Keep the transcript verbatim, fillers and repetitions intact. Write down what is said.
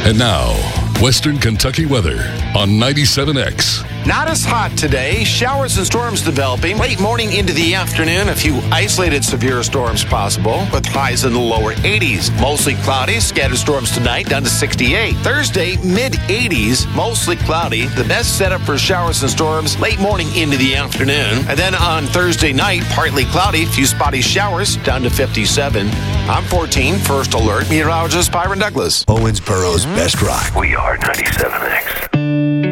And now, Western Kentucky weather on ninety-seven X. Not as hot today. Showers and storms developing. Late morning into the afternoon, a few isolated severe storms possible with highs in the lower eighties. Mostly cloudy. Scattered storms tonight down to sixty-eight. Thursday, mid eighties. Mostly cloudy. The best setup for showers and storms late morning into the afternoon. And then on Thursday night, partly cloudy. Few spotty showers down to fifty-seven. I'm fourteen. First Alert. Meteorologist Byron Douglas. Owensboro's best rock. We are ninety-seven X.